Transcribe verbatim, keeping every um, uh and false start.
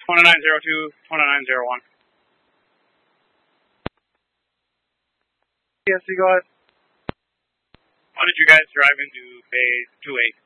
twenty-nine zero two, twenty-nine zero one. Yes, you go ahead. Why did you guys drive into Bay two eight?